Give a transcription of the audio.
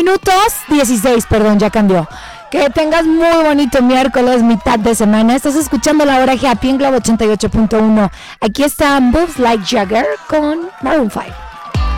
minutos 16, perdón, ya cambió. Que tengas muy bonito miércoles, mitad de semana. Estás escuchando La Hora Happy en Globo 88.1. Aquí está Moves Like Jagger con Maroon 5.